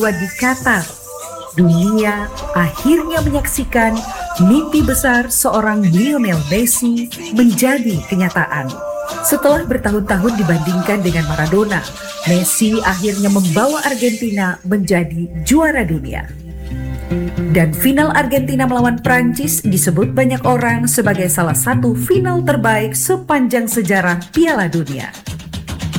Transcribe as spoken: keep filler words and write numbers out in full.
di Qatar, dunia akhirnya menyaksikan mimpi besar seorang Lionel Messi menjadi kenyataan. Setelah bertahun-tahun dibandingkan dengan Maradona, Messi akhirnya membawa Argentina menjadi juara dunia. Dan final Argentina melawan Prancis disebut banyak orang sebagai salah satu final terbaik sepanjang sejarah Piala Dunia.